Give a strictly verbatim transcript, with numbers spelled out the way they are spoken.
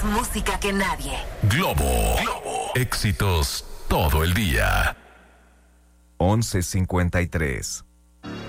música que nadie. Globo. Globo. Éxitos todo el día. once cincuenta y tres.